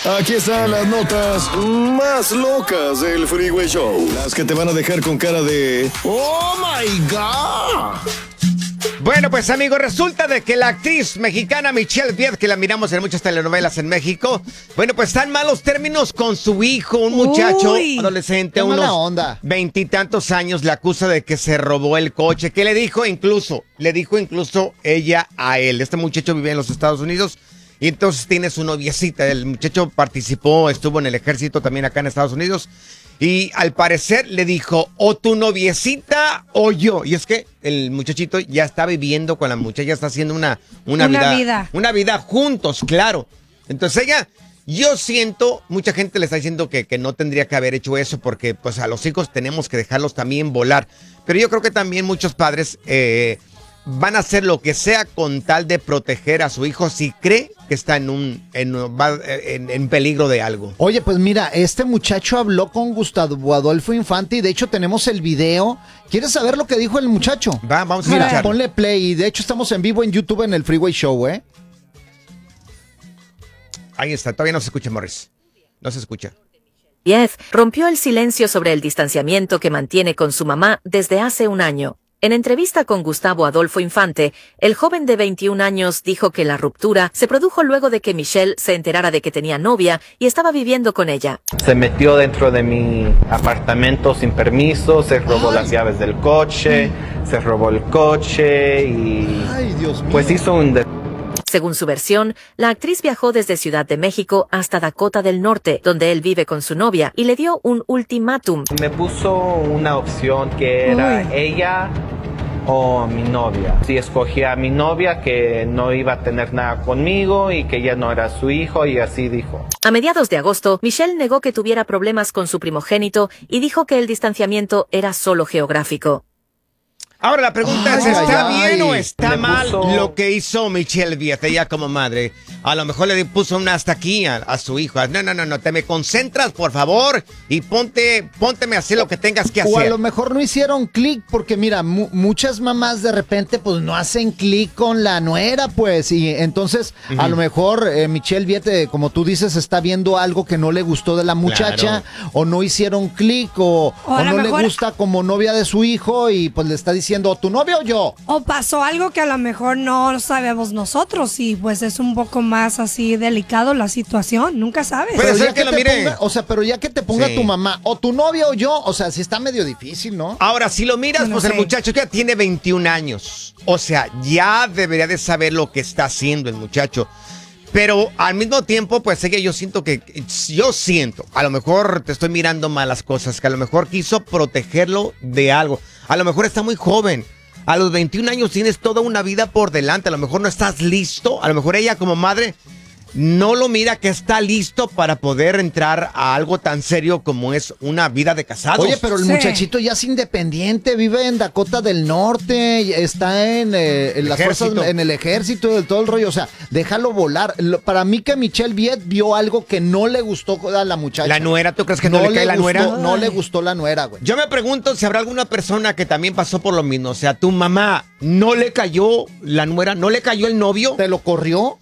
Aquí están las notas más locas del Freeway Show. Las que te van a dejar con cara de ¡Oh, my God! Bueno, pues amigos, resulta de que la actriz mexicana Michelle Viet, que la miramos en muchas telenovelas en México, bueno, pues está en malos términos con su hijo, un muchacho adolescente, unos veintitantos años, le acusa de que se robó el coche, que le dijo incluso ella a él. Este muchacho vive en los Estados Unidos y entonces tiene su noviecita. El muchacho estuvo en el ejército también acá en Estados Unidos. Y al parecer le dijo, o tu noviecita o yo. Y es que el muchachito ya está viviendo con la muchacha, ya está haciendo una vida juntos, claro. Entonces yo siento, mucha gente le está diciendo que no tendría que haber hecho eso porque pues a los hijos tenemos que dejarlos también volar. Pero yo creo que también muchos padres van a hacer lo que sea con tal de proteger a su hijo si cree que está en peligro de algo. Oye, pues mira, este muchacho habló con Gustavo Adolfo Infante y de hecho tenemos el video. ¿Quieres saber lo que dijo el muchacho? Vamos a escuchar. Ponle play y de hecho estamos en vivo en YouTube en el Freeway Show, ¿eh? Ahí está, todavía no se escucha, Morris. No se escucha. Rompió el silencio sobre el distanciamiento que mantiene con su mamá desde hace un año. En entrevista con Gustavo Adolfo Infante, el joven de 21 años dijo que la ruptura se produjo luego de que Michelle se enterara de que tenía novia y estaba viviendo con ella. Se metió dentro de mi apartamento sin permiso, se robó las llaves del coche, se robó el coche y pues hizo un... Según su versión, la actriz viajó desde Ciudad de México hasta Dakota del Norte, donde él vive con su novia, y le dio un ultimátum. Me puso una opción que era ella o mi novia. Si escogía a mi novia, que no iba a tener nada conmigo y que ella no era su hijo, y así dijo. A mediados de agosto, Michelle negó que tuviera problemas con su primogénito y dijo que el distanciamiento era solo geográfico. Ahora la pregunta es, ¿está bien o está mal lo que hizo Michelle Viet, ella como madre? A lo mejor le puso una hasta aquí a su hijo. No, te me concentras, por favor, y pónteme a hacer lo que tengas que hacer. O a lo mejor no hicieron clic, porque mira, muchas mamás de repente pues no hacen clic con la nuera, pues, y entonces a lo mejor Michelle Viet, como tú dices, está viendo algo que no le gustó de la muchacha, o no hicieron clic, o no le gusta como novia de su hijo, y pues le está diciendo, ¿tu novio o yo? O pasó algo que a lo mejor no sabemos nosotros y pues es un poco más así delicado la situación, nunca sabes. Puede ser que lo mire. Pero ya que te ponga tu mamá, o tu novio o yo, o sea, sí está medio difícil, ¿no? Ahora, si lo miras, pues el muchacho ya tiene 21 años. O sea, ya debería de saber lo que está haciendo el muchacho. Pero al mismo tiempo, pues yo siento, a lo mejor te estoy mirando malas cosas, que a lo mejor quiso protegerlo de algo. A lo mejor está muy joven. A los 21 años tienes toda una vida por delante. A lo mejor no estás listo. A lo mejor ella como madre no lo mira que está listo para poder entrar a algo tan serio como es una vida de casados. Oye, pero el muchachito ya es independiente, vive en Dakota del Norte, está en las fuerzas, en el ejército, de todo el rollo. O sea, déjalo volar. Para mí que Michelle Viet vio algo que no le gustó a la muchacha. ¿La nuera? ¿Tú crees que no le cae la nuera? No le gustó la nuera, güey. Yo me pregunto si habrá alguna persona que también pasó por lo mismo. O sea, tu mamá, ¿no le cayó la nuera? ¿No le cayó el novio? ¿Te lo corrió?